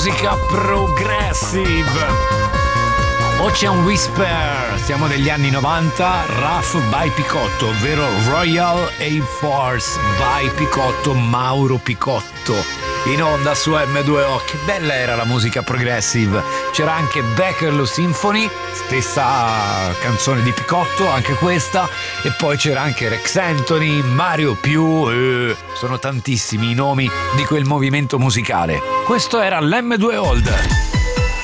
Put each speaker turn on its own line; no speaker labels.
musica progressive. Ocean Whisper, siamo negli anni 90, Rough by Picotto, ovvero Royal Air Force by Picotto, Mauro Picotto, in onda su M2O. Che bella era la musica progressive. C'era anche Beckerlo Symphony, stessa canzone di Picotto, anche questa, e poi c'era anche Rex Anthony, Mario Più, sono tantissimi i nomi di quel movimento musicale. Questo era l'M2 Old.